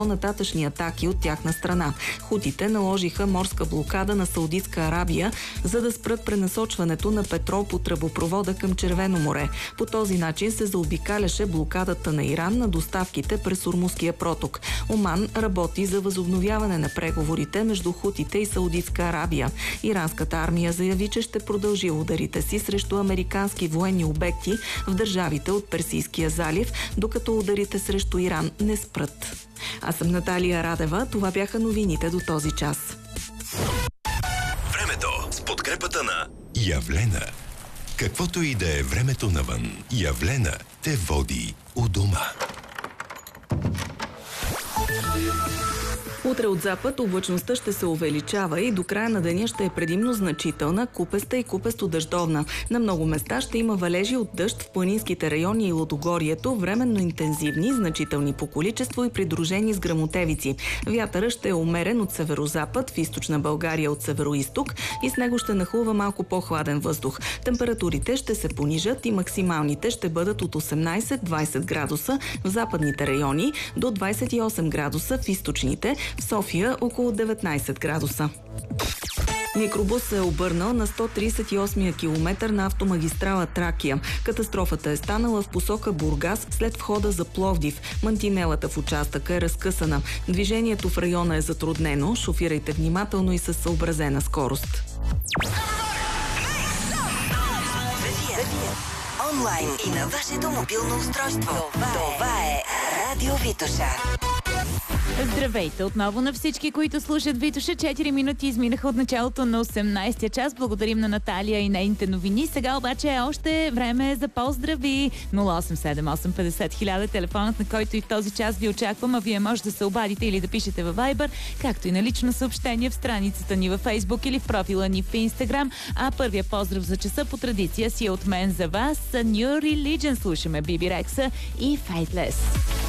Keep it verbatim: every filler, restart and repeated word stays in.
нататъчни атаки от тяхна страна. Хутите наложиха морска блокада на Саудитска Арабия, за да спрат пренасочването на петрол по тръбопровода към Червено море. По този начин се заобикаляше блокадата на Иран на доставките през Ормузския проток. Оман работи за възобновяване на преговорите между хутите и Саудитска Арабия. Иранската армия заяви, че ще продължи ударите си срещу американски военни обекти в държавите от Персийския залив, докато ударите срещу Иран не спрат. Аз съм Наталия Радева. Това бяха новините до този час. Времето с подкрепата на Явлена. Каквото и да е времето навън, Явлена те води у дома. Утре от запад облачността ще се увеличава и до края на деня ще е предимно значителна, купеста и купесто-дъждовна. На много места ще има валежи от дъжд в планинските райони и Лудогорието, временно интензивни, значителни по количество и придружени с гръмотевици. Вятърът ще е умерен от северозапад, в източна България от североизток и с него ще нахлува малко по-хладен въздух. Температурите ще се понижат и максималните ще бъдат от осемнайсет до двайсет градуса в западните райони до двайсет и осем градуса в източните, в София около деветнайсет градуса. Микробус се е обърнал на сто трийсет и осми километър на автомагистрала Тракия. Катастрофата е станала в посока Бургас след входа за Пловдив. Мантинелата в участъка е разкъсана. Движението в района е затруднено. Шофирайте внимателно и със съобразена скорост. Онлайн и на вашето мобилно устройство. Това е Радио Витоша. Здравейте отново на всички, които слушат Витоша. четири минути изминаха от началото на осемнайсетия час. Благодарим на Наталия и нейните новини. Сега обаче е още време за поздрави. нула осем седем осем петдесет хиляда, телефонът, на който и в този час ви очаквам, а вие може да се обадите или да пишете във Viber, както и на лично съобщение в страницата ни във Facebook или в профила ни в Instagram. А първия поздрав за часа по традиция си е от мен за вас. New Religion. Слушаме Биби Рекса и Fightless.